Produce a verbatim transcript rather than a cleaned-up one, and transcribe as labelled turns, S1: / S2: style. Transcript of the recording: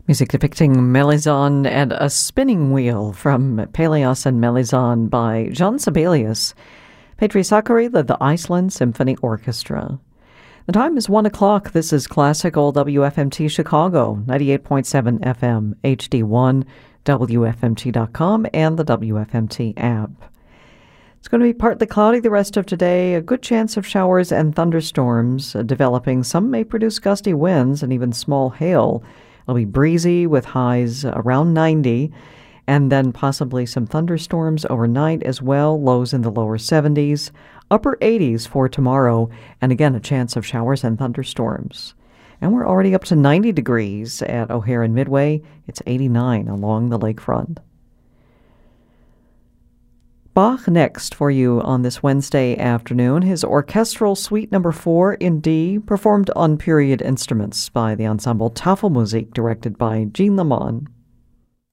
S1: Music depicting Melisande and a spinning wheel from Peleus and Melisande by Jean Sibelius. Petri Sakari led the Iceland Symphony Orchestra. The time is one o'clock. This is Classical W F M T Chicago, ninety-eight point seven F M, H D one, W F M T dot com, and the W F M T app. It's going to be partly cloudy the rest of today, a good chance of showers and thunderstorms uh, developing. Some may produce gusty winds and even small hail. It'll be breezy with highs around ninety, and then possibly some thunderstorms overnight as well, lows in the lower seventies, upper eighties for tomorrow, and again a chance of showers and thunderstorms. And we're already up to ninety degrees at O'Hare and Midway. It's eighty-nine along the lakefront. Bach next for you on this Wednesday afternoon. His Orchestral Suite Number four in D, performed on period instruments by the ensemble Tafelmusik, directed by Jean Lamont.